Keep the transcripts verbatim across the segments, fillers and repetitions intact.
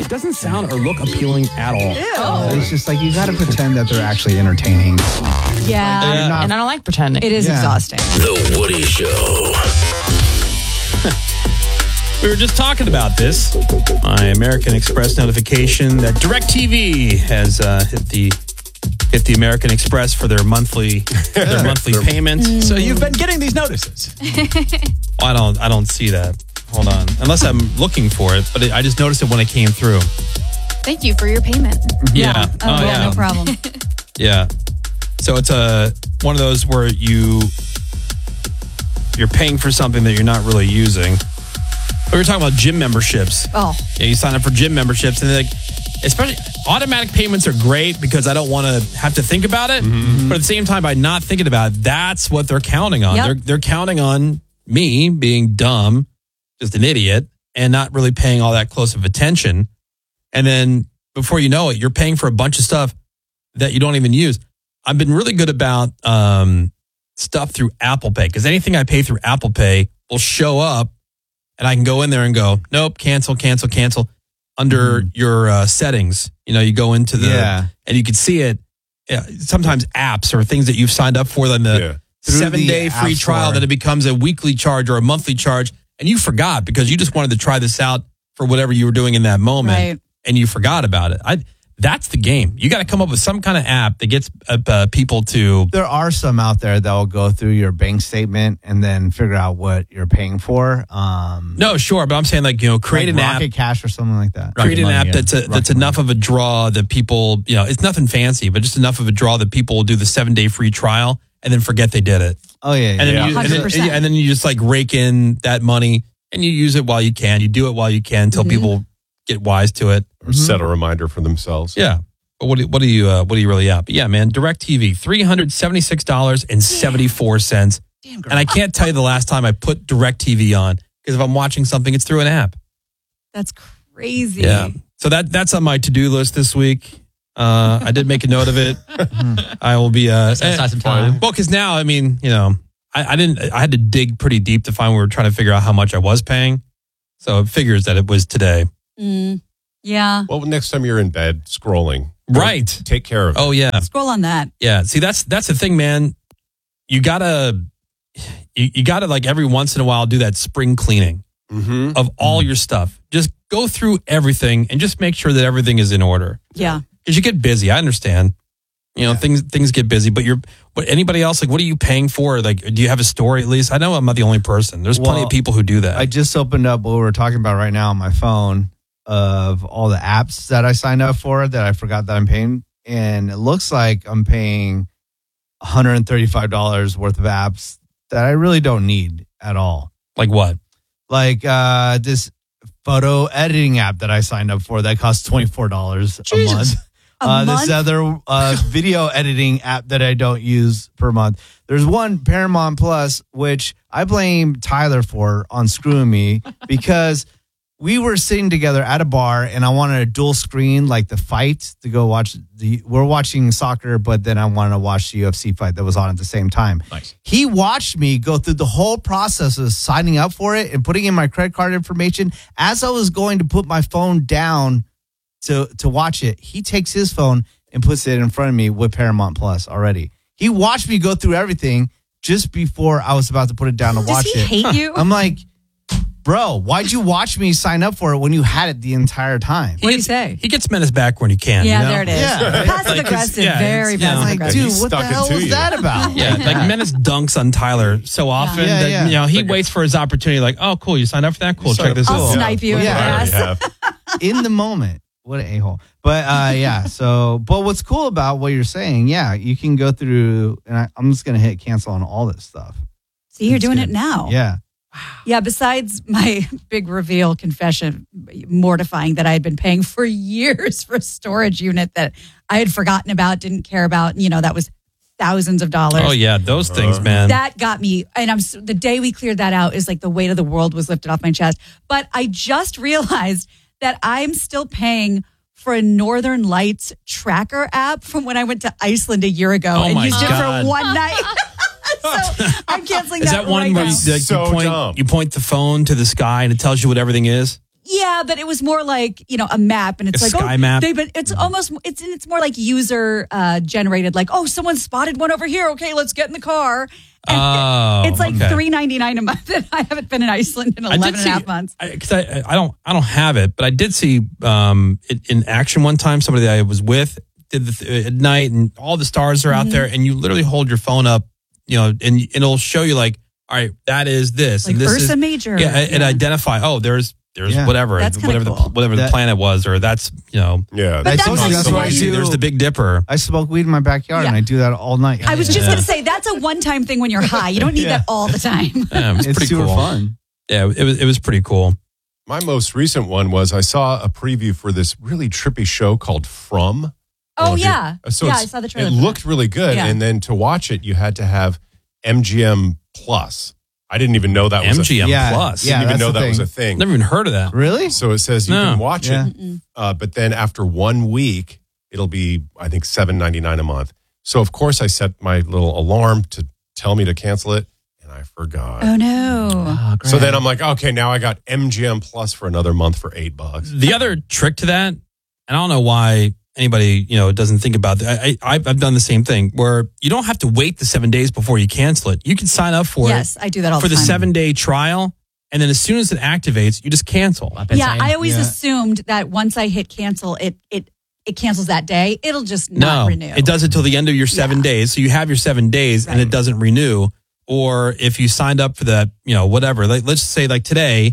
it doesn't sound or look appealing at all. Ew. It's just like you got to pretend that they're actually entertaining. Yeah, Like, not, and I don't like pretending. It is Yeah. exhausting. The Woody Show. We were just talking about this. My American Express notification that DirecTV has uh, hit the hit the American Express for their monthly their monthly payments. So you've been getting these notices. I don't I don't see that. Hold on, unless I'm looking for it. But it, I just noticed it when it came through. Thank you for your payment. Yeah. Oh, yeah, no problem. Yeah. So it's a one of those where you you're paying for something that you're not really using. We were talking about gym memberships. Oh. Yeah, you sign up for gym memberships, and they're like, especially automatic payments are great because I don't want to have to think about it. But at the same time, by not thinking about it, that's what they're counting on. Yep. They're they're counting on me being dumb, just an idiot, and not really paying all that close of attention. And then before you know it, you're paying for a bunch of stuff that you don't even use. I've been really good about um, stuff through Apple Pay because anything I pay through Apple Pay will show up. And I can go in there and go, nope, cancel, cancel, cancel. Under mm. your uh, settings, you know, you go into the, Yeah. and you can see it. Yeah, sometimes apps or things that you've signed up for, then the Yeah. seven the day App free trial, Store. that it becomes a weekly charge or a monthly charge. And you forgot because you just wanted to try this out for whatever you were doing in that moment. Right. And you forgot about it. I That's the game. You got to come up with some kind of app that gets uh, uh, people to. There are some out there that will go through your bank statement and then figure out what you're paying for. Um, No, sure. But I'm saying, like, you know, create like an app. Rocket Cash or something like that. Create an Money, app yeah. that's a, that's Rocket enough of a draw that people, you know, it's nothing fancy, but just enough of a draw that people will do the seven day free trial and then forget they did it. Oh, yeah. And then, yeah. you, and, one hundred then, percent. and then you just like rake in that money and you use it while you can. You do it while you can until people get wise to it. Or set a reminder for themselves. Yeah. But what do, what do you uh, what are you really at? But yeah, man, DirecTV, three hundred seventy-six dollars and seventy-four cents. And I can't tell you the last time I put DirecTV on because if I'm watching something, it's through an app. That's crazy. Yeah. So that that's on my to-do list this week. Uh, I did make a note of it. I will be uh Set aside some time. well, because now, I mean, you know, I, I didn't I had to dig pretty deep to find we were trying to figure out how much I was paying. So it figures that it was today. Mm, yeah. Well, next time you're in bed scrolling, Right. take care of it. Oh yeah. Scroll on that. Yeah. See, that's that's the thing, man. You gotta you, you gotta like every once in a while do that spring cleaning Mm-hmm. of all your stuff. Just go through everything and just make sure that everything is in order. Yeah. Because you get busy. I understand. You know, things things get busy, but you're but anybody else, like, what are you paying for? Like, do you have a story at least? I know I'm not the only person. There's plenty Well, of people who do that. I just opened up what we're talking about right now on my phone of all the apps that I signed up for that I forgot that I'm paying. And it looks like I'm paying one hundred thirty-five dollars worth of apps that I really don't need at all. Like what? Like uh, this photo editing app that I signed up for that costs twenty-four dollars a month. A uh, month? This other uh, video editing app that I don't use per month. There's one, Paramount Plus, which I blame Tyler for on screwing me because we were sitting together at a bar and I wanted a dual screen, like the fight to go watch the, we're watching soccer, but then I wanted to watch the U F C fight that was on at the same time. Nice. He watched me go through the whole process of signing up for it and putting in my credit card information. As I was going to put my phone down to, to watch it, he takes his phone and puts it in front of me with Paramount Plus already. He watched me go through everything just before I was about to put it down to Does watch he it. hate you? I'm like, bro, why'd you watch me sign up for it when you had it the entire time? What do you say? He gets menace back when he can. Yeah, you know? there it is. Yeah. Passive Like, it's- aggressive. yeah, very it's- yeah. passive Like, aggressive. dude, He what the stuck it hell to was you. that about? Yeah, like Menace dunks on Tyler so often Yeah, that yeah. you know he waits for his opportunity. Like, oh, cool, you signed up for that. Cool, check this I'll out. snipe you in Yeah. the I already ass. have. In the moment. What an a-hole. But uh, yeah, so, but what's cool about what you're saying, yeah, you can go through, and I, I'm just going to hit cancel on all this stuff. See, you're It's doing good. it now. Yeah. Yeah, besides my big reveal confession, mortifying that I had been paying for years for a storage unit that I had forgotten about, didn't care about. You know, that was thousands of dollars. Oh yeah, those things, man. That got me. And I'm the day we cleared that out is like the weight of the world was lifted off my chest. But I just realized that I'm still paying for a Northern Lights tracker app from when I went to Iceland a year ago Oh and my used God. it for one night. So I'm canceling Is that, that one right where now. you, like, So you point dumb. you point the phone to the sky and it tells you what everything is? Yeah, but it was more like, you know, a map, and it's A like sky oh, map? They, but it's almost it's it's more like user uh, generated. Like, oh, someone spotted one over here. Okay, let's get in the car. And Oh, it's like okay. three ninety nine a month. And I haven't been in Iceland in I eleven did and a half months. Because I, I, I don't I don't have it, but I did see um, it in action one time. Somebody that I was with did the th- at night, and all the stars are out Mm-hmm. there, and you literally hold your phone up, you know, and it'll show you like, all right, that is this, Like and this Ursa is Major. Yeah, and Yeah. identify. Oh, there's there's Yeah. whatever, That's kinda whatever the cool. whatever That- the planet was, or that's you know. Yeah. But I told that's you that's why what I you- do. There's the Big Dipper. I smoke weed in my backyard and Yeah. I do that all night. I was just Yeah. going to say that's a one time thing when you're high. You don't need Yeah. that all the time. Yeah, it was It's pretty super cool. fun. Yeah, it was it was pretty cool. My most recent one was I saw a preview for this really trippy show called From. Oh, if you- yeah. So Yeah, it's- I saw the trailer It for looked really good. Yeah. And then to watch it, you had to have M G M Plus. I didn't even know that was M G M a Yeah. Plus. Yeah. didn't even that's know the that was thing. a thing. Never even heard of that. Really? So it says you No. can watch Yeah. it, uh, but then after one week, it'll be I think seven ninety nine a month. So of course I set my little alarm to tell me to cancel it, and I forgot. Oh, no. So then I'm like, okay, now I got M G M Plus for another month for eight bucks. The other trick to that, and I don't know why anybody you know doesn't think about that. I, I I've done the same thing where you don't have to wait the seven days before you cancel it. You can sign up for Yes, it I do that all for the the time. seven day trial, and then as soon as it activates, you just cancel. Yeah, I always Yeah. assumed that once I hit cancel, it it it cancels that day. It'll just not No, renew. it does it till the end of your seven Yeah. days. So you have your seven days, and Right. it doesn't renew. Or if you signed up for that, you know, whatever. Like, let's say like today,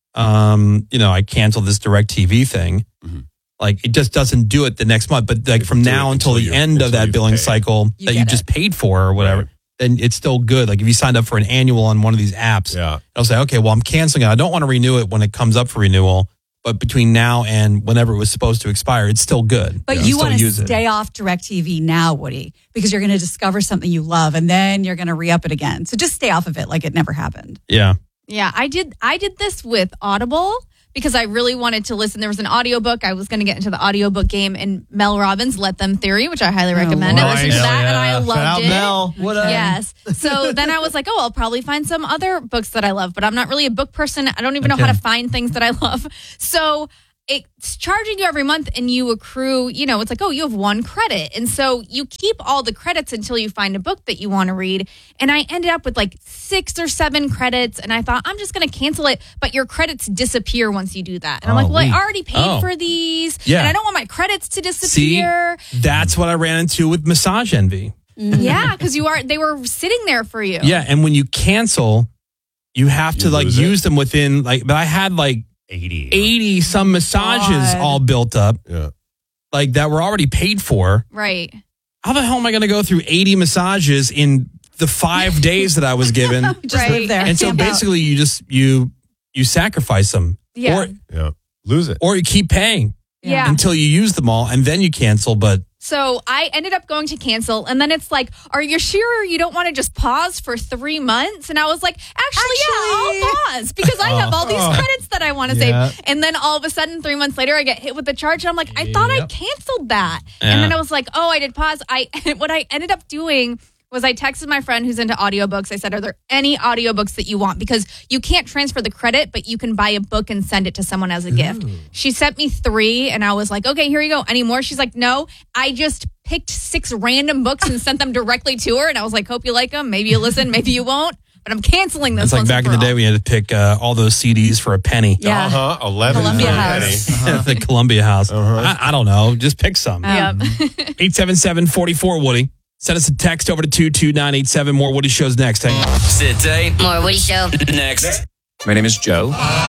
um, you know, I canceled this DirecTV thing. Mm-hmm. Like it just doesn't do it the next month. But like from Do it now until, until the you- end of until that you've billing paid. cycle You that you get just it. paid for or whatever, Right. then it's still good. Like if you signed up for an annual on one of these apps, Yeah. I'll say, okay, well, I'm canceling it. I don't want to renew it when it comes up for renewal. But between now and whenever it was supposed to expire, it's still good. But can you still want to use it. stay off DirecTV now, Woody, because you're going to discover something you love, and then you're going to re-up it again. So just stay off of it like it never happened. Yeah. Yeah, I did I did this with Audible because I really wanted to listen. There was an audiobook. I was going to get into the audiobook game, and Mel Robbins' Let Them Theory, which I highly recommend. I listened to Hell that and I yeah. loved Shout out it. Mel. What up? Yes. So then I was like, oh, I'll probably find some other books that I love, but I'm not really a book person. I don't even know how Okay. to find things that I love. So it's charging you every month and you accrue, you know, it's like, oh, you have one credit. And so you keep all the credits until you find a book that you want to read. And I ended up with like six or seven credits. And I thought, I'm just going to cancel it. But your credits disappear once you do that. And I'm Oh, like, well, weak. I already paid Oh. for these. Yeah. And I don't want my credits to See, disappear. that's what I ran into with Massage Envy. Yeah, because you are, they were sitting there for you. Yeah, and when you cancel, you have to You like lose it. use them within like. But I had like eighty. eighty some massages God. all built up, Yeah. like that were already paid for. Right. How the hell am I going to go through eighty massages in the five days that I was given? Just Right. live there. And so Camp out. basically, you just you you sacrifice them, Yeah. or Yeah. Lose it. or you keep paying Yeah. until you use them all, and then you cancel. But So I ended up going to cancel, and then it's like, are you sure you don't want to just pause for three months? And I was like, actually, yeah, I'll pause because I have all these credits that I want to Yeah. save. And then all of a sudden, three months later, I get hit with the charge, and I'm like, I thought I Yep. canceled that. Yeah. And then I was like, oh, I did pause. I what I ended up doing was I texted my friend who's into audiobooks. I said, are there any audiobooks that you want? Because you can't transfer the credit, but you can buy a book and send it to someone as a gift. She sent me three, and I was like, okay, here you go. Any more? She's like, no. I just picked six random books and sent them directly to her. And I was like, hope you like them. Maybe you listen, maybe you won't. But I'm canceling this. it's like once back and in the for day, all. we had to pick uh, all those C Ds for a penny. Yeah. Uh huh. Eleven. Columbia for a House. penny. the Columbia House. Uh-huh. I, I don't know. Just pick some. Yep. eight seven seven, four four, Woody. Send us a text over to two two nine eight seven. More Woody shows next. Hang on. Sit tight. More Woody Show. Next. My name is Joe.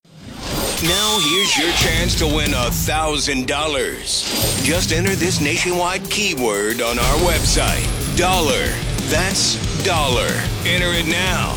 Now here's your chance to win a thousand dollars. Just enter this nationwide keyword on our website. Dollar. That's dollar. Enter it now.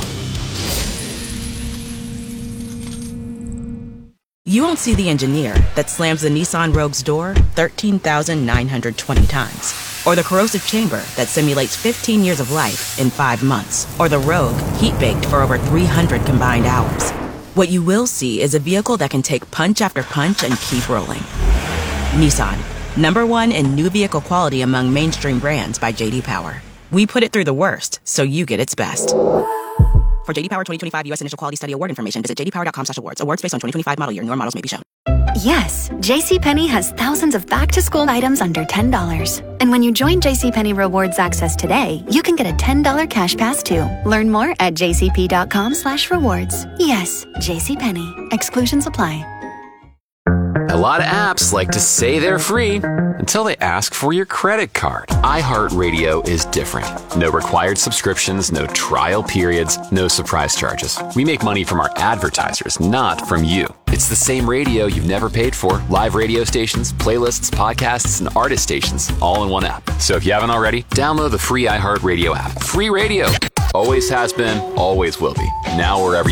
You won't see the engineer that slams the Nissan Rogue's door thirteen thousand nine hundred twenty times. Or the corrosive chamber that simulates fifteen years of life in five months. Or the Rogue heat-baked for over three hundred combined hours. What you will see is a vehicle that can take punch after punch and keep rolling. Nissan, number one in new vehicle quality among mainstream brands by J D Power. We put it through the worst, so you get its best. For J D Power twenty twenty-five U S Initial Quality Study Award information, visit j d power dot com slash awards. Awards based on twenty twenty-five model year. Newer models may be shown. Yes, JCPenney has thousands of back-to-school items under ten dollars. And when you join JCPenney Rewards Access today, you can get a ten dollars cash pass too. Learn more at jcp.com slash rewards. Yes, JCPenney. Exclusions apply. A lot of apps like to say they're free until they ask for your credit card. iHeartRadio is different. No required subscriptions, no trial periods, no surprise charges. We make money from our advertisers, not from you. It's the same radio you've never paid for. Live radio stations, playlists, podcasts, and artist stations, all in one app. So if you haven't already, download the free iHeartRadio app. Free radio. Always has been, always will be. Now wherever you